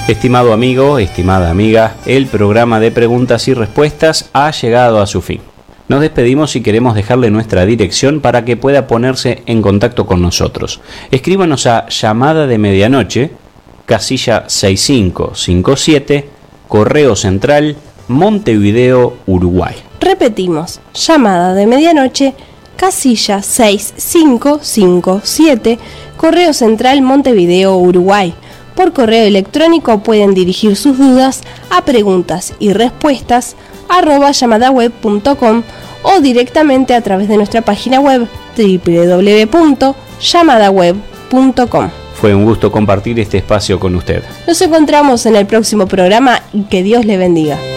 Estimado amigo, estimada amiga, el programa de preguntas y respuestas ha llegado a su fin. Nos despedimos y queremos dejarle nuestra dirección para que pueda ponerse en contacto con nosotros. Escríbanos a llamada de medianoche, casilla 6557, Correo Central, Montevideo, Uruguay. Repetimos, llamada de medianoche, casilla 6557, Correo Central, Montevideo, Uruguay. Por correo electrónico pueden dirigir sus dudas a preguntas y respuestas @llamadaweb.com o directamente a través de nuestra página web www.llamadaweb.com. Fue un gusto compartir este espacio con usted. Nos encontramos en el próximo programa y que Dios le bendiga.